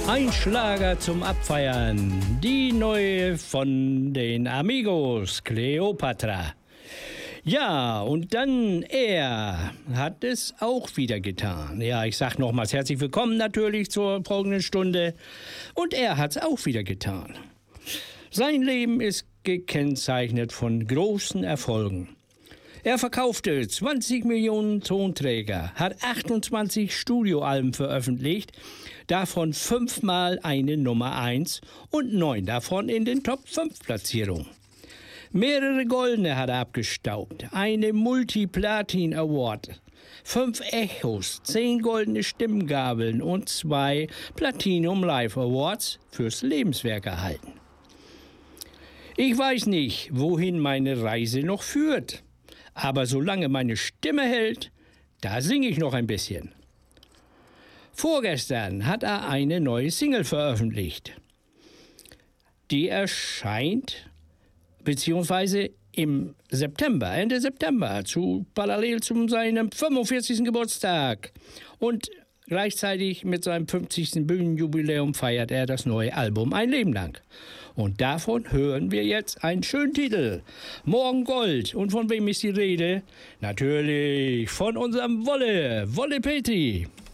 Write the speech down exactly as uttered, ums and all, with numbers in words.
Ein Schlager zum Abfeiern, die neue von den Amigos, Cleopatra. Ja, und dann er hat es auch wieder getan. Ja, ich sag nochmals herzlich willkommen natürlich zur folgenden Stunde. Und er hat es auch wieder getan. Sein Leben ist gekennzeichnet von großen Erfolgen. Er verkaufte zwanzig Millionen Tonträger, hat achtundzwanzig Studioalben veröffentlicht, davon fünfmal eine Nummer eins und neun davon in den Top fünf Platzierungen. Mehrere Goldene hat er abgestaubt, eine Multi-Platin-Award, fünf Echos, zehn goldene Stimmgabeln und zwei Platinum Live Awards fürs Lebenswerk erhalten. Ich weiß nicht, wohin meine Reise noch führt. Aber solange meine Stimme hält, da singe ich noch ein bisschen. Vorgestern hat er eine neue Single veröffentlicht. Die erscheint, beziehungsweise im September, Ende September, zu, parallel zu seinem fünfundvierzigsten Geburtstag. Und gleichzeitig mit seinem fünfzigsten Bühnenjubiläum feiert er das neue Album Ein Leben lang. Und davon hören wir jetzt einen schönen Titel. Morgen Gold. Und von wem ist die Rede? Natürlich von unserem Wolle, Wolle Petri.